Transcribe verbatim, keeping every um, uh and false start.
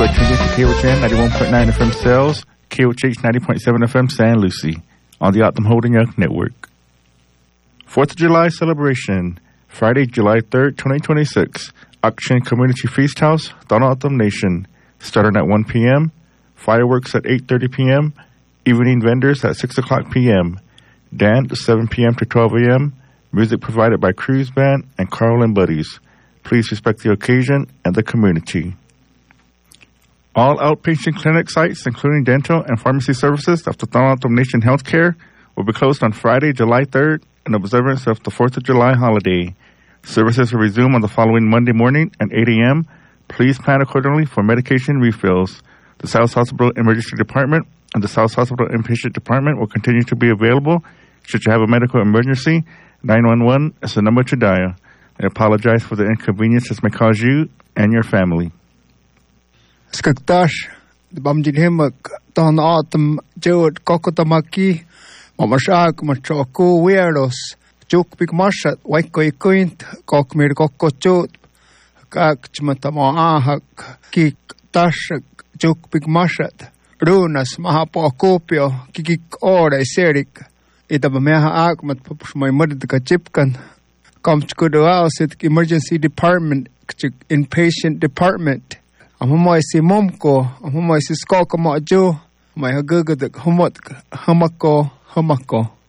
are tuned in to K O H N ninety-one point nine F M Sales, K O H H ninety point seven F M San Lucie, on the Optum Holding Young Network. fourth of July celebration, Friday, July third, twenty twenty-six. Auction Community Feast House, Donald Optum Nation, starting at one p.m., fireworks at eight thirty p.m., evening vendors at six o'clock p.m., dance seven p.m. to twelve a.m., music provided by Cruise Band and Carl and Buddies. Please respect the occasion and the community. All outpatient clinic sites, including dental and pharmacy services of the Donald Optum Nation Healthcare, will be closed on Friday, July third, in observance of the fourth of July holiday. Services will resume on the following Monday morning at eight a.m. Please plan accordingly for medication refills. The South Hospital Emergency Department and the South Hospital Inpatient Department will continue to be available. Should you have a medical emergency, nine one one is the number to dial. I apologize for the inconvenience this may cause you and your family. Skaktash, the Bamjinhimak, Don Autumn, Jod, Kokotamaki, Mamashak, Machoku, Weirdos. Juk big mashat, waiko ikuint, kok mir kokko chut, kak chmatamo ahak, kik tashak, juk big mashat, runas mahapo kopio, kikik ore serik, itabameha akmat papushmay murdika chipkan, kamchkudu ausit emergency department, inpatient department, amumoy si momko, amumoy si skoko mo jo, may hagagadak humot, hamako, hamako.